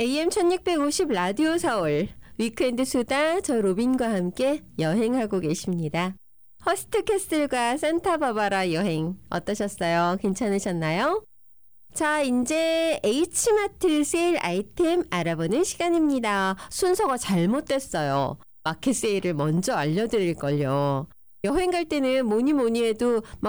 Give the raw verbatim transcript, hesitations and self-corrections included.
에이엠 천육백오십 라디오 서울 위크엔드 수다 저 로빈과 함께 여행하고 계십니다. 허스트 캐슬과 산타바바라 여행 어떠셨어요? 괜찮으셨나요? 자, 이제 H마트 세일 아이템 알아보는 시간입니다. 순서가 잘못됐어요. 마켓 세일을 먼저 알려드릴걸요. 여행 갈 때는 뭐니 뭐니 해도 막